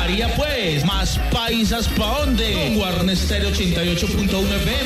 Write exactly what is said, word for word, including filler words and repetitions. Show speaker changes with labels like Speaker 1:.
Speaker 1: María pues, más paisas pa' dónde. Con Guarnestereo ochenta y ocho punto uno F M.